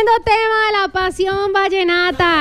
Tema de la pasión vallenata.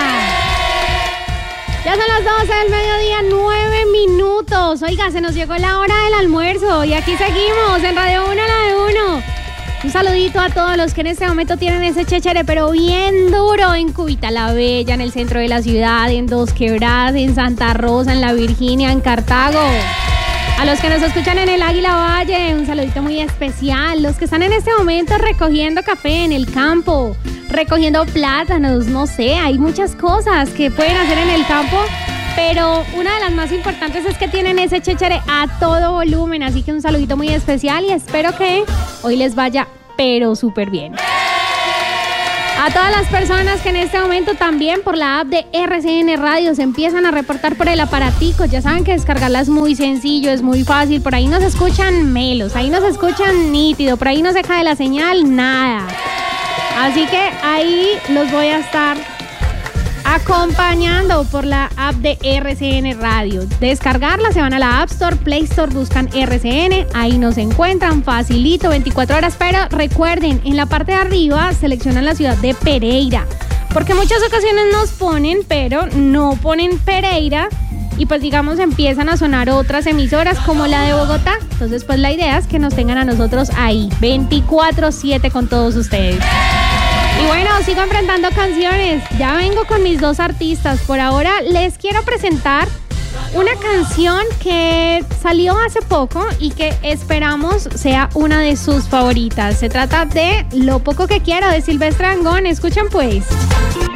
Ya son las 12 del mediodía, 9 minutos. Oiga, se nos llegó la hora del almuerzo y aquí seguimos en Radio 1, la de 1. Un saludito a todos los que en este momento tienen ese chéchere, pero bien duro en Cubita la Bella, en el centro de la ciudad, en Dos Quebradas, en Santa Rosa, en La Virginia, en Cartago. A los que nos escuchan en el Águila Valle, un saludito muy especial. Los que están en este momento recogiendo café en el campo, recogiendo plátanos, no sé, hay muchas cosas que pueden hacer en el campo, pero una de las más importantes es que tienen ese chéchere a todo volumen, así que un saludito muy especial y espero que hoy les vaya pero súper bien. A todas las personas que en este momento también por la app de RCN Radio se empiezan a reportar por el aparatico, ya saben que descargarla es muy sencillo, es muy fácil, por ahí nos escuchan melos, ahí nos escuchan nítido, por ahí no se cae la señal, nada. Así que ahí los voy a estar acompañando por la app de RCN Radio. Descargarla, se van a la App Store, Play Store, buscan RCN, ahí nos encuentran facilito, 24 horas, pero recuerden, en la parte de arriba seleccionan la ciudad de Pereira, porque muchas ocasiones nos ponen, pero no ponen Pereira, y pues digamos empiezan a sonar otras emisoras como la de Bogotá, entonces pues la idea es que nos tengan a nosotros ahí, 24/7 con todos ustedes. Y bueno, sigo enfrentando canciones. Ya vengo con mis dos artistas. Por ahora les quiero presentar una canción que salió hace poco y que esperamos sea una de sus favoritas. Se trata de Lo Poco Que Quiero de Silvestre Dangond. Escuchen pues.